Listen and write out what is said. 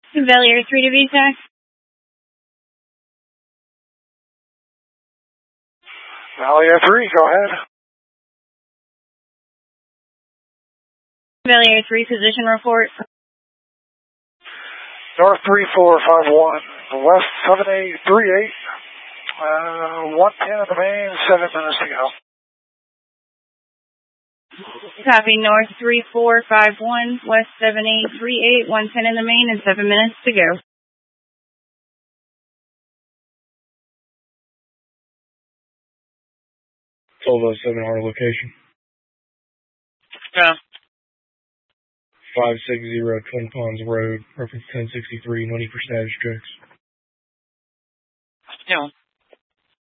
Bellier 3 to VTAC. Bellier 3, go ahead. Bellier 3, position report. North 3451, West 7838, 110 in the main, 7 minutes to go. Copy, North 3451, West 7838, 110 in the main, and 7 minutes to go. 1207 our location. Go. 560 Twin Ponds Road, reference 1063, no need for status checks. No.